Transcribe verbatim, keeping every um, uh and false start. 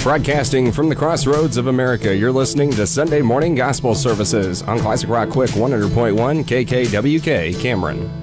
Broadcasting from the crossroads of America, you're listening to Sunday Morning Gospel Services on Classic Rock Quick one hundred point one K K W K, Cameron.